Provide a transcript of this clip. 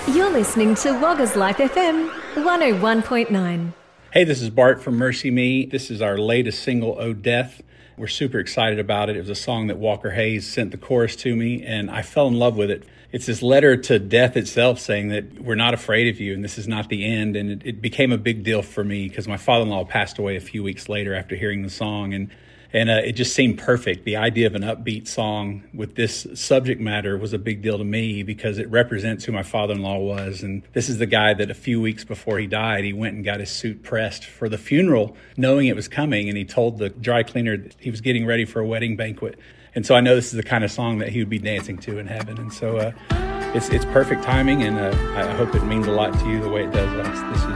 You're listening to Wagga's Life FM 101.9. Hey, this is Bart from Mercy Me. This is our latest single, Oh Death. We're super excited about it. It was a song that Walker Hayes sent the chorus to me, and I fell in love with it. It's this letter to death itself saying that we're not afraid of you and this is not the end. And it became a big deal for me because my father-in-law passed away a few weeks later after hearing the song. And it just seemed perfect. The idea of an upbeat song with this subject matter was a big deal to me because it represents who my father-in-law was. And this is the guy that a few weeks before he died, he went and got his suit pressed for the funeral, knowing it was coming. And he told the dry cleaner that he was getting ready for a wedding banquet. And so I know this is the kind of song that he would be dancing to in heaven. And so it's perfect timing, and I hope it means a lot to you the way it does us. This is